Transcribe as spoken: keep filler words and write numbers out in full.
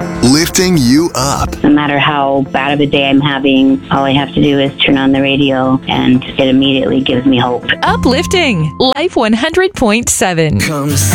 lifting you up. No matter how bad of a day I'm having, all I have to do is turn on the radio and it immediately gives me hope. Uplifting. Life one hundred point seven. Come